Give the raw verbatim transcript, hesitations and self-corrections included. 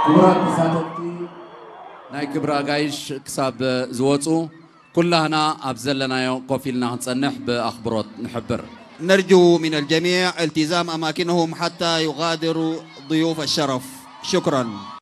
كبرات تساتتي ناي كبرا جايش كساب زوتو كلنا أبزلنا يوم قفلنا هنصنح بأخبارات نحبر. نرجو من الجميع التزام أماكنهم حتى يغادروا ضيوف الشرف. شكراً.